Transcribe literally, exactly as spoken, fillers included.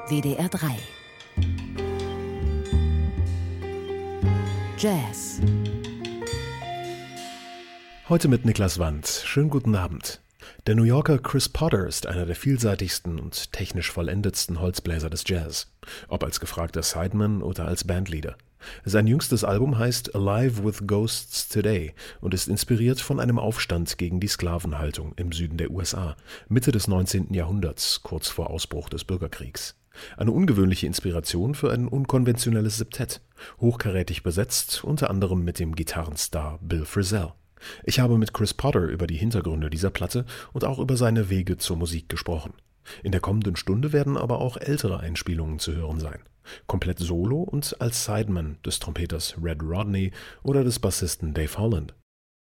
W D R drei. Jazz. Heute mit Niklas Wandt. Schönen guten Abend. Der New Yorker Chris Potter ist einer der vielseitigsten und technisch vollendetsten Holzbläser des Jazz, ob als gefragter Sideman oder als Bandleader. Sein jüngstes Album heißt Alive with Ghosts Today und ist inspiriert von einem Aufstand gegen die Sklavenhaltung im Süden der U S A, Mitte des neunzehnten Jahrhunderts, kurz vor Ausbruch des Bürgerkriegs. Eine ungewöhnliche Inspiration für ein unkonventionelles Septett, hochkarätig besetzt, unter anderem mit dem Gitarrenstar Bill Frisell. Ich habe mit Chris Potter über die Hintergründe dieser Platte und auch über seine Wege zur Musik gesprochen. In der kommenden Stunde werden aber auch ältere Einspielungen zu hören sein. Komplett solo und als Sideman des Trompeters Red Rodney oder des Bassisten Dave Holland.